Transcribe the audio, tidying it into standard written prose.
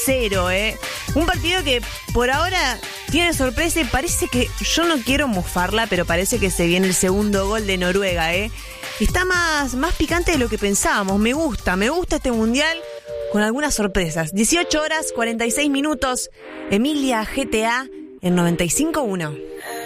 0, Un partido que por ahora tiene sorpresa y parece que, yo no quiero mofarla, pero parece que se viene el segundo gol de Noruega, Está más picante de lo que pensábamos. Me gusta este mundial con algunas sorpresas. 18 horas, 46 minutos. Emilia GTA en 95.1.